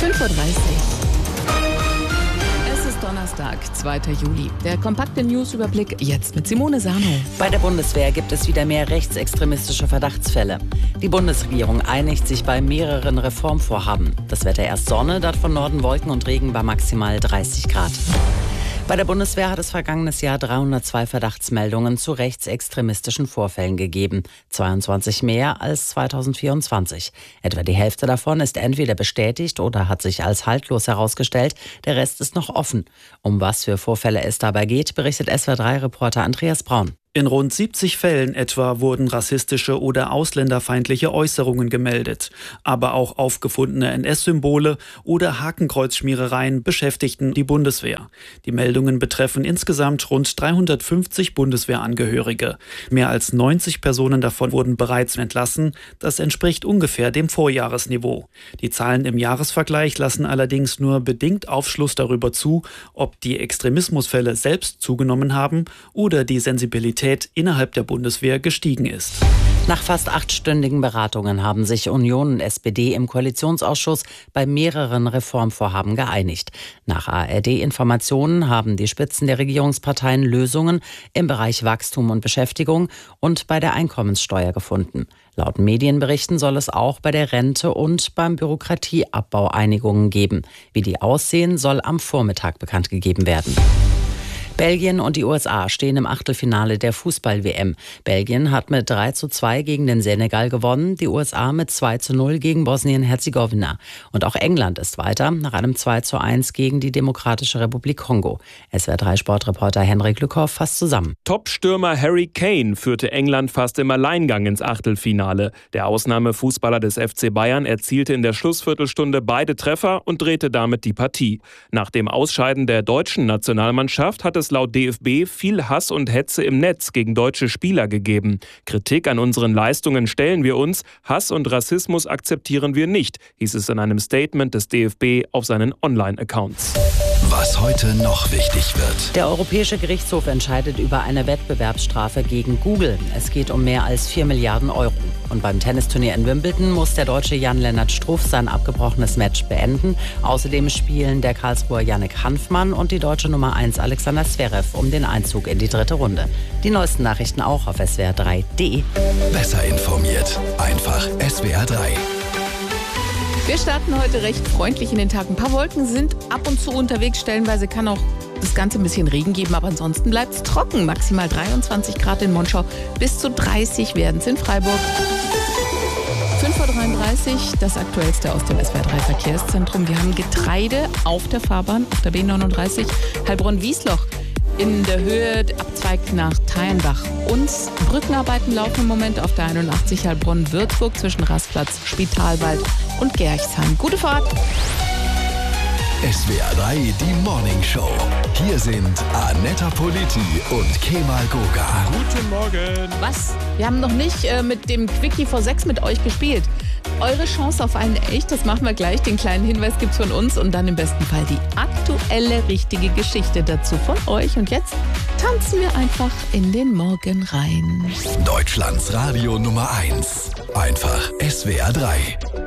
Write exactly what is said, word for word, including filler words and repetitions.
fünf Uhr dreißig. Es ist Donnerstag, zweiter Juli. Der kompakte Newsüberblick jetzt mit Simone Sano. Bei der Bundeswehr gibt es wieder mehr rechtsextremistische Verdachtsfälle. Die Bundesregierung einigt sich bei mehreren Reformvorhaben. Das Wetter erst Sonne, dann von Norden Wolken und Regen bei maximal dreißig Grad. Bei der Bundeswehr hat es vergangenes Jahr dreihundertzwei Verdachtsmeldungen zu rechtsextremistischen Vorfällen gegeben. zweiundzwanzig mehr als zweitausendvierundzwanzig. Etwa die Hälfte davon ist entweder bestätigt oder hat sich als haltlos herausgestellt. Der Rest ist noch offen. Um was für Vorfälle es dabei geht, berichtet S W R drei Reporter Andreas Braun. In rund siebzig Fällen etwa wurden rassistische oder ausländerfeindliche Äußerungen gemeldet. Aber auch aufgefundene N S-Symbole oder Hakenkreuzschmierereien beschäftigten die Bundeswehr. Die Meldungen betreffen insgesamt rund dreihundertfünfzig Bundeswehrangehörige. Mehr als neunzig Personen davon wurden bereits entlassen. Das entspricht ungefähr dem Vorjahresniveau. Die Zahlen im Jahresvergleich lassen allerdings nur bedingt Aufschluss darüber zu, ob die Extremismusfälle selbst zugenommen haben oder die Sensibilität innerhalb der Bundeswehr gestiegen ist. Nach fast achtstündigen Beratungen haben sich Union und S P D im Koalitionsausschuss bei mehreren Reformvorhaben geeinigt. Nach A R D-Informationen haben die Spitzen der Regierungsparteien Lösungen im Bereich Wachstum und Beschäftigung und bei der Einkommenssteuer gefunden. Laut Medienberichten soll es auch bei der Rente und beim Bürokratieabbau Einigungen geben. Wie die aussehen, soll am Vormittag bekannt gegeben werden. Belgien und die U S A stehen im Achtelfinale der Fußball-W M. Belgien hat mit drei zu zwei gegen den Senegal gewonnen, die U S A mit zwei zu null gegen Bosnien-Herzegowina. Und auch England ist weiter nach einem zwei zu eins gegen die Demokratische Republik Kongo. S W R drei Sportreporter Henrik Lückhoff fasst zusammen. Top-Stürmer Harry Kane führte England fast im Alleingang ins Achtelfinale. Der Ausnahmefußballer des F C Bayern erzielte in der Schlussviertelstunde beide Treffer und drehte damit die Partie. Nach dem Ausscheiden der deutschen Nationalmannschaft hat es laut D F B viel Hass und Hetze im Netz gegen deutsche Spieler gegeben. Kritik an unseren Leistungen stellen wir uns, Hass und Rassismus akzeptieren wir nicht, hieß es in einem Statement des D F B auf seinen Online-Accounts. Was heute noch wichtig wird. Der Europäische Gerichtshof entscheidet über eine Wettbewerbsstrafe gegen Google. Es geht um mehr als vier Milliarden Euro. Und beim Tennisturnier in Wimbledon muss der Deutsche Jan-Lennart Struff sein abgebrochenes Match beenden. Außerdem spielen der Karlsruher Yannick Hanfmann und die deutsche Nummer eins Alexander Zverev um den Einzug in die dritte Runde. Die neuesten Nachrichten auch auf S W R drei punkt de. Besser informiert, einfach S W R drei. Wir starten heute recht freundlich in den Tag. Ein paar Wolken sind ab und zu unterwegs. Stellenweise kann auch das Ganze ein bisschen Regen geben, aber ansonsten bleibt es trocken. Maximal dreiundzwanzig Grad in Monschau, bis zu dreißig werden es in Freiburg. fünf Uhr dreiunddreißig, das Aktuellste aus dem S W R drei Verkehrszentrum. Wir haben Getreide auf der Fahrbahn, auf der B neununddreißig, Heilbronn-Wiesloch. In der Höhe Abzweig nach Teilenbach. Und Brückenarbeiten laufen im Moment auf der einundachtzig Heilbronn-Würzburg zwischen Rastplatz, Spitalwald und Gerchsheim. Gute Fahrt! S W R drei, die Morning Show. Hier sind Annetta Politi und Kemal Goga. Guten Morgen. Was? Wir haben noch nicht äh, mit dem Quickie vor sechs mit euch gespielt. Eure Chance auf einen Echt, das machen wir gleich. Den kleinen Hinweis gibt's von uns und dann im besten Fall die aktuelle, richtige Geschichte dazu von euch. Und jetzt tanzen wir einfach in den Morgen rein. Deutschlands Radio Nummer eins. Einfach S W R drei.